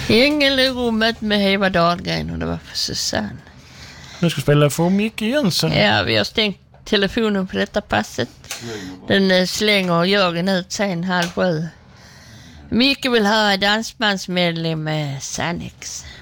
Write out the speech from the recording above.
Ängel i rummet med Eva Dahlgren och det var för Susanne. Nu ska spela för Micke Jönsson. Ja, vi har stängt telefonen på detta passet. Den slänger Jörgen ut sen 6:30. Micke vill höra dansbandsmedlem med Sannex.